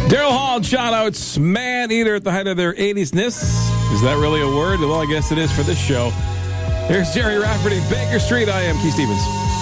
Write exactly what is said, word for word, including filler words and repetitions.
Daryl Hall shout-outs, man eater at the height of their eighties-ness. Is that really a word? Well, I guess it is for this show. Here's Jerry Rafferty, Baker Street. I am Keith Stevens.